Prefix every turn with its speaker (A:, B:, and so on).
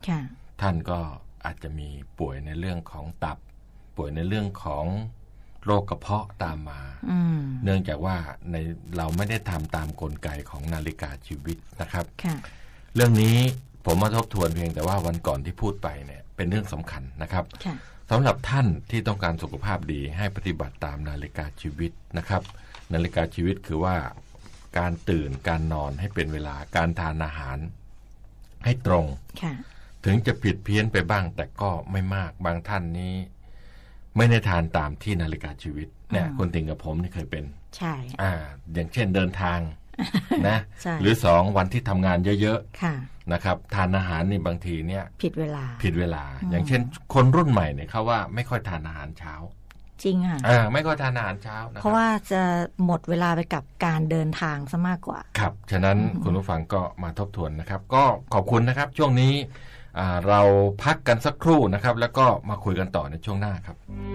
A: ท่านก็อาจจะมีป่วยในเรื่องของตับป่วยในเรื่องของโรคกระเพาะตามมาเนื่องจากว่าเราไม่ได้ทำตามกลไกของนาฬิกาชีวิตนะครับเรื่องนี้ผมมาทบทวนเพียงแต่ว่าวันก่อนที่พูดไปเนี่ยเป็นเรื่องสำคัญนะครับสำหรับท่านที่ต้องการสุขภาพดีให้ปฏิบัติตามนาฬิกาชีวิตนะครับนาฬิกาชีวิตคือว่าการตื่นการนอนให้เป็นเวลาการทานอาหารให้ตรงถึงจะผิดเพี้ยนไปบ้างแต่ก็ไม่มากบางท่านนี้ไม่ได้ทานตามที่นาฬิกาชีวิตเนี่ยคนติ่งกับผมนี่เคยเป็น
B: ใช่
A: อย่างเช่นเดินทางนะหรือ2วันที่ทำงานเยอะๆนะครับทานอาหารนี่บางทีเนี่ยผิดเวลาอย่างเช่นคนรุ่นใหม่เนี่ยเขาว่าไม่ค่อยทานอาหารเช้า
B: จริงค่ะ
A: ไม่ค่อยทานอาหารเช้า
B: เพราะว่าจะหมดเวลาไปกับการเดินทางซะมากกว่า
A: ครับฉะนั้นคุณผู้ฟังก็มาทบทวนนะครับก็ขอบคุณนะครับช่วงนี้เราพักกันสักครู่นะครับแล้วก็มาคุยกันต่อในช่วงหน้าครับ